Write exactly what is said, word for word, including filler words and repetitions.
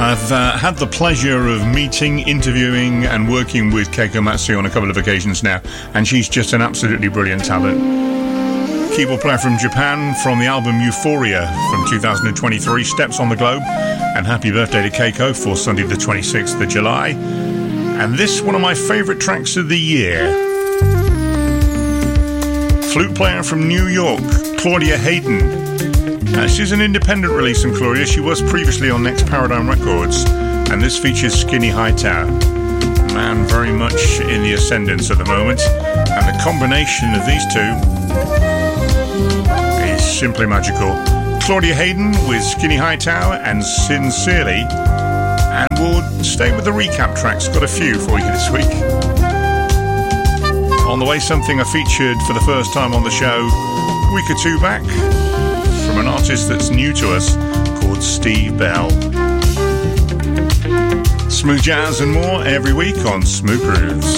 I've uh, had the pleasure of meeting, interviewing and working with Keiko Matsui on a couple of occasions now, and she's just an absolutely brilliant talent. Keyboard player from Japan, from the album Euphoria from two thousand twenty-three, Steps on the Globe, and happy birthday to Keiko for Sunday the twenty-sixth of July. And this, one of my favourite tracks of the year. Flute player from New York, Claudia Hayden. Uh, she's an independent release from Claudia. She was previously on Next Paradigm Records, and this features Skinny Hightower. Man, very much in the ascendance at the moment, and the combination of these two is simply magical. Claudia Hayden with Skinny Hightower and Sincerely, and we'll stay with the recap tracks. Got a few for you this week. On the way, something I featured for the first time on the show a week or two back, from an artist that's new to us called Steve Bell. Smooth jazz and more every week on Smooth Grooves.